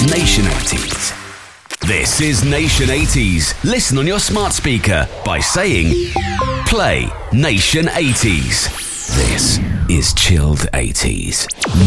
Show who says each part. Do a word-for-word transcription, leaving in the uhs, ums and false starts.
Speaker 1: Nation eighties. This is Nation eighties. Listen on your smart speaker by saying, play Nation eighties. This is Chilled eighties.